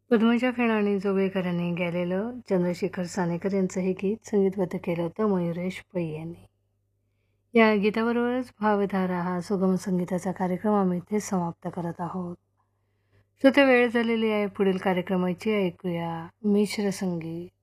पद्मजा खेळ आणि जोगळेकरांनी गायलेलं चंद्रशेखर सानेकर यांचं हे गीत संगीतबद्ध केलं होतं मयुरेश पै यांनी. या गीताबरोबरच भावधारा हा सुगम संगीताचा कार्यक्रम आम्ही इथे समाप्त करत आहोत. श्रोते, वेळ झालेली आहे पुढील कार्यक्रमाची. ऐकूया मिश्र संगीत.